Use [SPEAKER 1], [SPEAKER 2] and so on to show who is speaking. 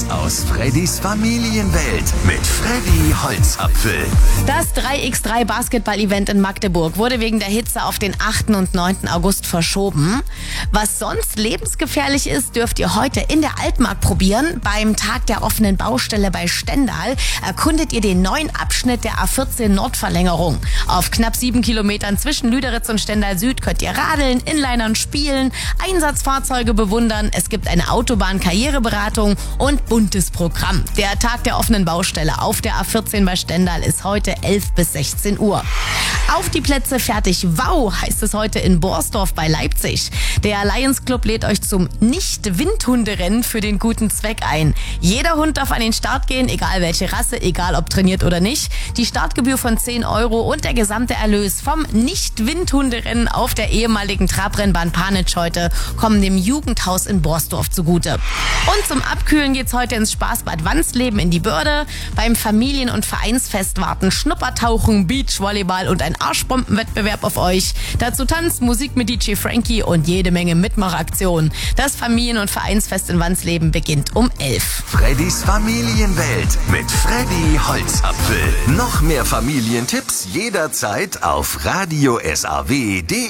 [SPEAKER 1] aus Freddys Familienwelt mit Freddy Holzapfel.
[SPEAKER 2] Das 3x3 Basketball-Event in Magdeburg wurde wegen der Hitze auf den 8. und 9. August verschoben. Was sonst lebensgefährlich ist, dürft ihr heute in der Altmark probieren. Beim Tag der offenen Baustelle bei Stendal erkundet ihr den neuen Abschnitt der A14 Nordverlängerung. Auf knapp 7 Kilometern zwischen Lüderitz und Stendal Süd könnt ihr radeln, Inlinern spielen, Einsatzfahrzeuge bewundern. Es gibt eine Autobahn-Karriereberatung und buntes Programm. Der Tag der offenen Baustelle auf der A14 bei Stendal ist heute 11 bis 16 Uhr. Auf die Plätze fertig, wow, heißt es heute in Borsdorf bei Leipzig. Der Lions Club lädt euch zum Nicht-Windhunderennen für den guten Zweck ein. Jeder Hund darf an den Start gehen, egal welche Rasse, egal ob trainiert oder nicht. Die Startgebühr von 10 Euro und der gesamte Erlös vom Nicht-Windhunderennen auf der ehemaligen Trabrennbahn Panitsch heute kommen dem Jugendhaus in Borsdorf zugute. Und zum Abkühlen geht's heute ins Spaßbad Wansleben in die Börde. Beim Familien- und Vereinsfest warten Schnuppertauchen, Beachvolleyball und ein Arschbombenwettbewerb auf euch. Dazu Tanz, Musik mit DJ Frankie und jede Menge Mitmachaktionen. Das Familien- und Vereinsfest in Wansleben beginnt um 11.
[SPEAKER 1] Freddys Familienwelt mit Freddy Holzapfel. Noch mehr Familientipps jederzeit auf radio SAW.de.